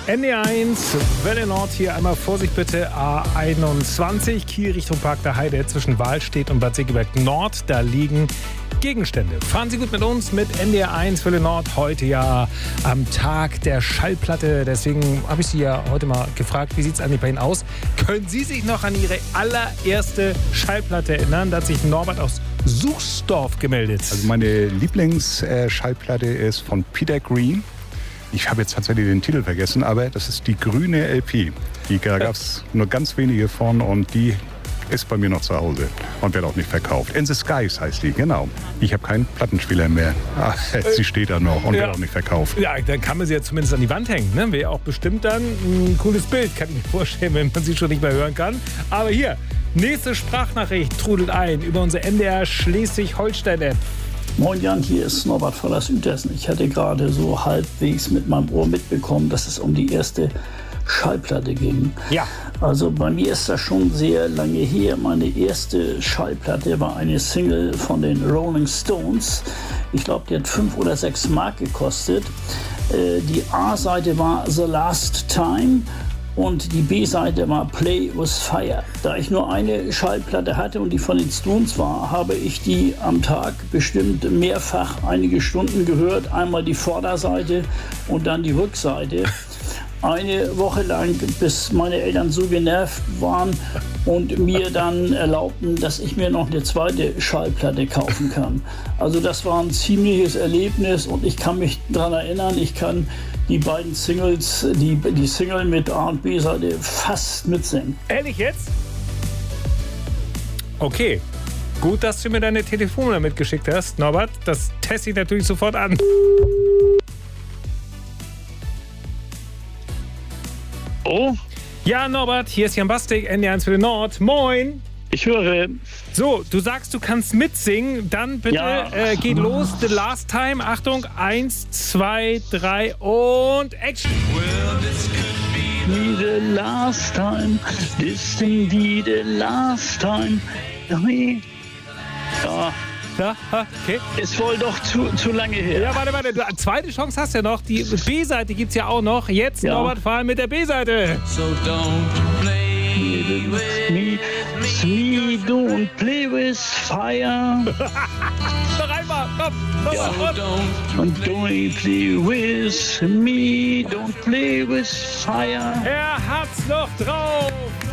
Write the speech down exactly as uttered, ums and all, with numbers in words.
N D eins, Welle Nord hier einmal Vorsicht bitte, A einundzwanzig, Kiel Richtung Park der Heide zwischen Wahlstedt und Bad Segeberg Nord, da liegen Gegenstände. Fahren Sie gut mit uns, mit N D eins Welle Nord, heute ja am Tag der Schallplatte, deswegen habe ich Sie ja heute mal gefragt, wie sieht es eigentlich bei Ihnen aus? Können Sie sich noch an Ihre allererste Schallplatte erinnern? Da hat sich Norbert aus Suchsdorf gemeldet. Also meine Lieblingsschallplatte ist von Peter Green. Ich habe jetzt tatsächlich den Titel vergessen, aber das ist die grüne L P. Die, da gab es nur ganz wenige von und die ist bei mir noch zu Hause und wird auch nicht verkauft. In the Skies heißt die, genau. Ich habe keinen Plattenspieler mehr. Ach, sie steht da noch und ja. wird auch nicht verkauft. Ja, dann kann man sie ja zumindest an die Wand hängen. Ne? Wäre auch bestimmt dann ein cooles Bild, kann ich mir vorstellen, wenn man sie schon nicht mehr hören kann. Aber hier, nächste Sprachnachricht trudelt ein über unsere N D R Schleswig-Holstein-App. Moin Jan, hier ist Norbert von der Südhessen. Ich hatte gerade so halbwegs mit meinem Ohr mitbekommen, dass es um die erste Schallplatte ging. Ja. Also bei mir ist das schon sehr lange her. Meine erste Schallplatte war eine Single von den Rolling Stones. Ich glaube, die hat fünf oder sechs Mark gekostet. Äh, die A-Seite war The Last Time. Und die B-Seite war Play with Fire. Da ich nur eine Schallplatte hatte und die von den Stones war, habe ich die am Tag bestimmt mehrfach einige Stunden gehört. Einmal die Vorderseite und dann die Rückseite. Eine Woche lang, bis meine Eltern so genervt waren und mir dann erlaubten, dass ich mir noch eine zweite Schallplatte kaufen kann. Also das war ein ziemliches Erlebnis und ich kann mich daran erinnern, ich kann die beiden Singles, die, die Single mit A und B-Seite fast mitsingen. Ehrlich jetzt? Okay, gut, dass du mir deine Telefonnummer mitgeschickt hast, Norbert. Das teste ich natürlich sofort an. Oh? Ja, Norbert, hier ist Jan Bastik, N D eins Welle Nord. Moin! Ich höre. So, du sagst, du kannst mitsingen. Dann bitte Ja. äh, geht los. The Last Time. Achtung, eins, zwei, drei und Action. Be the last time, this thing be the last time. Ja, Ja, okay. ist wohl doch zu, zu lange her. Ja, warte, warte. Du, zweite Chance hast du ja noch. Die B-Seite gibt's ja auch noch. Jetzt, Ja. Norbert, vor allem mit der B-Seite. So don't play with Me, me don't play with fire. Noch einmal. Komm, komm, Ja. komm. And don't play with me, don't play with fire. Er hat's noch drauf.